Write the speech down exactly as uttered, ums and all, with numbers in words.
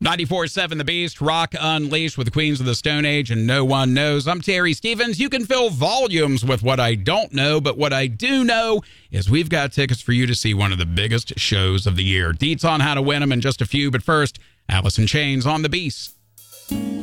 ninety-four point seven The Beast, Rock Unleashed with the Queens of the Stone Age and No One Knows. I'm Terry Stevens. You can fill volumes with what I don't know, but what I do know is we've got tickets for you to see one of the biggest shows of the year. Deets on how to win them in just a few, but first, Alice in Chains on The Beast.